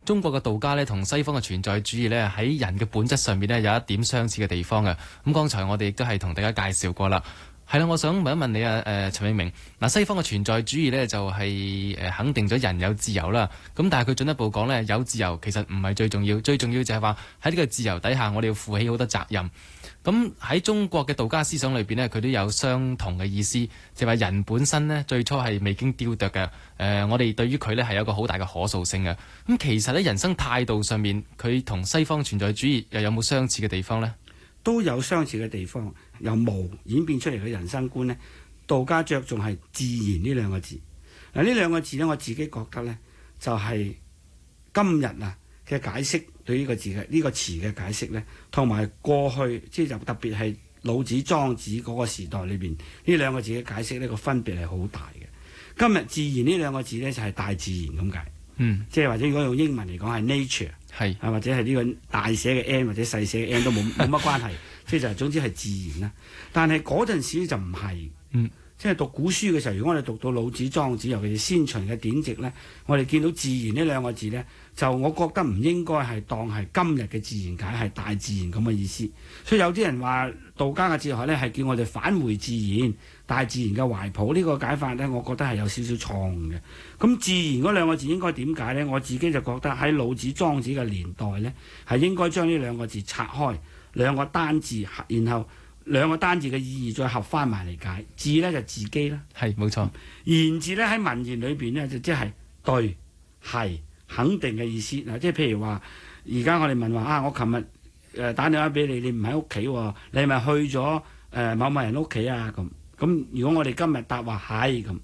中國嘅道家咧同西方嘅存在主義咧喺人嘅本質上面咧有一點相似嘅地方嘅。咁剛才我哋亦都係同大家介紹過啦。係啦，我想問一問你啊，陳永明，嗱，西方嘅存在主義咧就係肯定咗人有自由啦。咁但係佢進一步講咧，有自由其實唔係最重要，最重要就係話喺呢個自由底下，我哋要負起好多責任。咁喺中國嘅道家思想裏邊呢，佢都有相同嘅意思，就係話人本身呢，最初係未經雕琢嘅。我哋對於佢呢係有一個好大嘅可塑性嘅。咁其實喺人生態度上面，佢同西方存在主義又有冇相似嘅地方呢？ 都有相似嘅地方。由無演變出嚟嘅人生觀呢，道家着重係自然呢兩個字。嗱，呢兩個字呢，我自己覺得呢，就係今日啊嘅解釋對呢個字嘅呢個詞嘅解釋呢，同埋過去即係就特別係老子莊子嗰個時代裏邊呢兩個字嘅解釋呢個分別係好大嘅。今日自然呢兩個字呢，就係大自然咁解，即係或者如果用英文嚟講係 nature， 係或者係呢個大寫嘅 N 或者細寫嘅 N 都冇乜關係，即係就總之係自然啦。但係嗰陣時就唔係，即係讀古書嘅時候，如果我哋讀到老子莊子，尤其是先秦嘅典籍呢，我哋見到自然呢兩個字呢，就我覺得唔應該係當係今日嘅自然解，係大自然咁嘅意思。所以有啲人話道家嘅哲學呢係叫我哋返回自然、大自然嘅懷抱，呢個解法呢，我覺得係有少少錯誤嘅。咁自然嗰兩個字應該點解呢？我自己就覺得喺老子莊子嘅年代呢，係應該將呢兩個字拆開，兩個單字，然後兩個單字嘅意義再合翻埋嚟解。字呢就自己啦， 係冇錯。 言字呢喺文言裏邊呢，就即係對係肯定嘅意思。嗱，即係譬如話，而家我哋問話啊，我琴日打電話俾你，你唔喺屋企喎，你係咪去咗某某人屋企啊？咁如果我哋今日答話係咁，